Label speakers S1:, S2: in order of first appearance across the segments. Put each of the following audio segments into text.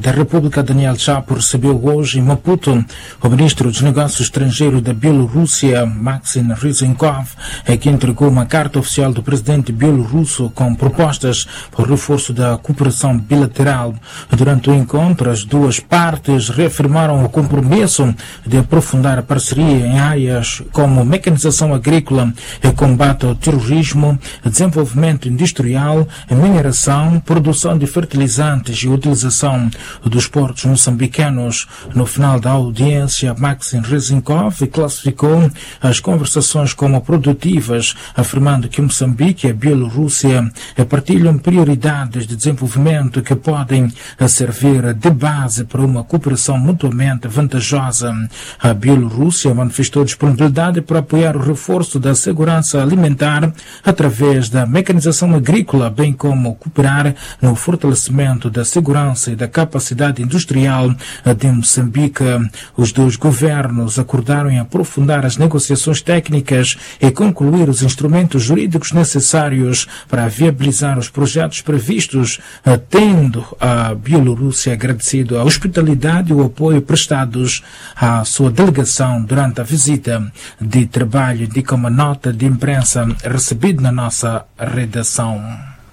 S1: da República Daniel Chapo recebeu hoje em Maputo o ministro dos Negócios Estrangeiros da Bielorrússia, Maxim Ryzhenkov, que entregou uma carta oficial do presidente bielorrusso com propostas para o reforço da cooperação bilateral. Durante o encontro, as duas partes reafirmaram o compromisso de aprofundar a parceria em áreas como mecanização agrícola, combate ao terrorismo, desenvolvimento industrial, mineração, produção de fertilizantes e utilização dos portos moçambicanos. No final da audiência, Maxim Ryzhenkov classificou as conversações como produtivas, afirmando que Moçambique e a Bielorrússia partilham prioridades de desenvolvimento que podem servir de base para uma cooperação mutuamente vantajosa. A Bielorrússia manifestou disponibilidade para apoiar o reforço da segurança alimentar através da mecanização agrícola, bem como cooperar no fortalecimento da segurança e da capacidade industrial de Moçambique. Os dois governos acordaram em aprofundar as negociações técnicas e concluir os instrumentos jurídicos necessários para viabilizar os projetos previstos, tendo a Bielorrússia agradecido a hospitalidade e o apoio prestados à sua delegação durante a visita de trabalho, indica uma nota de imprensa recebida na nossa redação.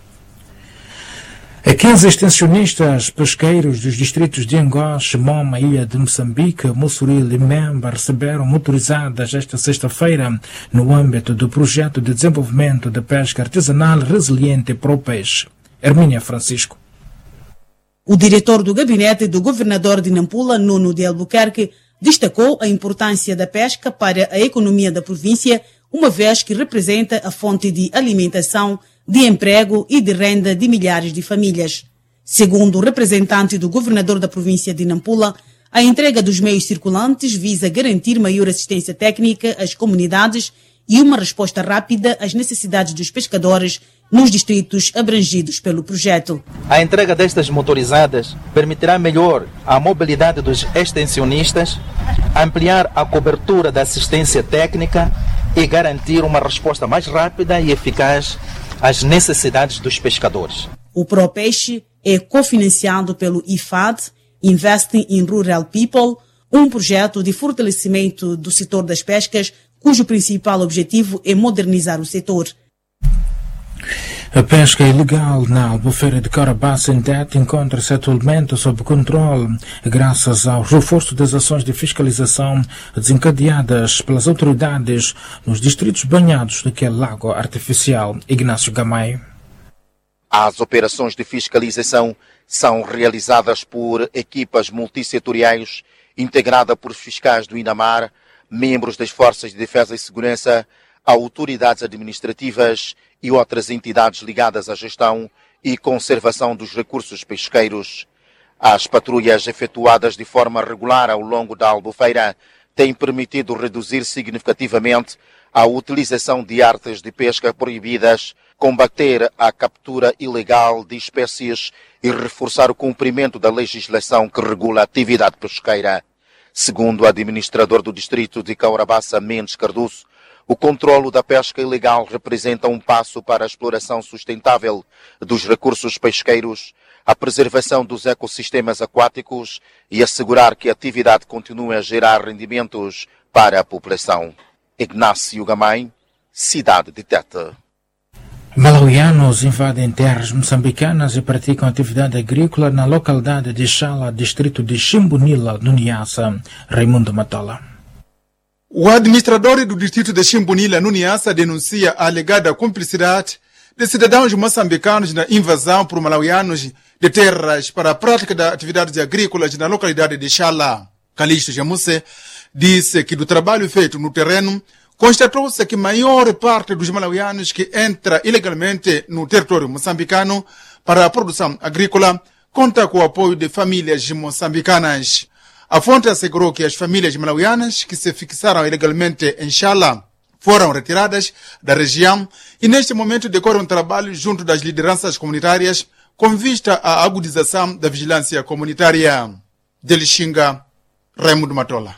S1: 15 extensionistas pesqueiros dos distritos de Angoche, Moma, Ilha de Moçambique, Mossoril e Memba receberam motorizadas esta sexta-feira no âmbito do projeto de desenvolvimento da pesca artesanal resiliente para o peixe. Hermínia Francisco.
S2: O diretor do gabinete do governador de Nampula, Nuno de Albuquerque, destacou a importância da pesca para a economia da província, uma vez que representa a fonte de alimentação, de emprego e de renda de milhares de famílias. Segundo o representante do governador da província de Nampula, a entrega dos meios circulantes visa garantir maior assistência técnica às comunidades e uma resposta rápida às necessidades dos pescadores nos distritos abrangidos pelo projeto.
S3: A entrega destas motorizadas permitirá melhor a mobilidade dos extensionistas, ampliar a cobertura da assistência técnica e garantir uma resposta mais rápida e eficaz às necessidades dos pescadores.
S2: O ProPeixe é cofinanciado pelo IFAD, Investing in Rural People, um projeto de fortalecimento do setor das pescas, cujo principal objetivo é modernizar o setor.
S1: A pesca ilegal na Albufeira de Carabaça em Tete encontra-se atualmente sob controle graças ao reforço das ações de fiscalização desencadeadas pelas autoridades nos distritos banhados daquele lago artificial. Ignácio Gamay.
S4: As operações de fiscalização são realizadas por equipas multissetoriais integradas por fiscais do INAMAR, membros das Forças de Defesa e Segurança, autoridades administrativas e outras entidades ligadas à gestão e conservação dos recursos pesqueiros. As patrulhas efetuadas de forma regular ao longo da Albufeira têm permitido reduzir significativamente a utilização de artes de pesca proibidas, combater a captura ilegal de espécies e reforçar o cumprimento da legislação que regula a atividade pesqueira. Segundo o administrador do distrito de Carabaça, Mendes Cardoso, o controlo da pesca ilegal representa um passo para a exploração sustentável dos recursos pesqueiros, a preservação dos ecossistemas aquáticos e assegurar que a atividade continue a gerar rendimentos para a população. Ignácio Gamay, cidade de Tete.
S1: Malauianos invadem terras moçambicanas e praticam atividade agrícola na localidade de Xala, distrito de Chimbunila, no Niassa. Raimundo Matola.
S5: O administrador do distrito de Chimbunila, no Niassa, denuncia a alegada cumplicidade de cidadãos moçambicanos na invasão por malauianos de terras para a prática de atividades agrícolas na localidade de Xala. Calixto Jamuse disse que do trabalho feito no terreno, constatou-se que a maior parte dos malauianos que entra ilegalmente no território moçambicano para a produção agrícola conta com o apoio de famílias moçambicanas. A fonte assegurou que as famílias malauianas que se fixaram ilegalmente em Xala foram retiradas da região e neste momento decorre um trabalho junto das lideranças comunitárias com vista à agudização da vigilância comunitária. De Lixinga, Raimundo Matola.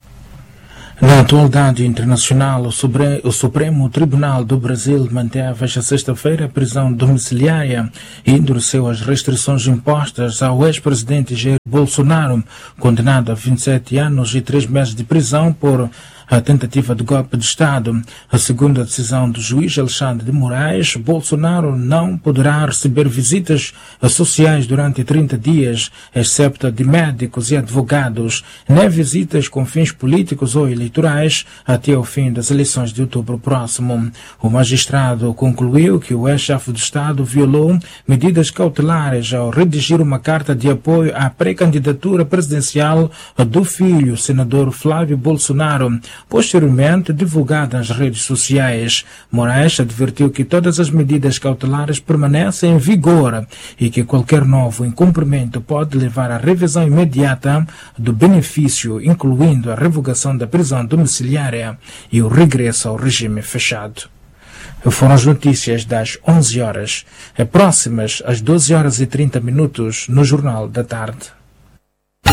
S1: Na atualidade internacional, o Supremo Tribunal do Brasil manteve esta sexta-feira a prisão domiciliária e endureceu as restrições impostas ao ex-presidente Jair Bolsonaro, condenado a 27 anos e 3 meses de prisão por a tentativa de golpe de Estado. Segundo a decisão do juiz Alexandre de Moraes, Bolsonaro não poderá receber visitas sociais durante 30 dias, excepto de médicos e advogados, nem visitas com fins políticos ou eleitorais até o fim das eleições de outubro próximo. O magistrado concluiu que o ex-chefe do Estado violou medidas cautelares ao redigir uma carta de apoio à pré-candidatura presidencial do filho, senador Flávio Bolsonaro, posteriormente divulgada nas redes sociais. Moraes advertiu que todas as medidas cautelares permanecem em vigor e que qualquer novo incumprimento pode levar à revisão imediata do benefício, incluindo a revogação da prisão domiciliária e o regresso ao regime fechado. Foram as notícias das 11 horas, próximas às 12 horas e 30 minutos no Jornal da Tarde.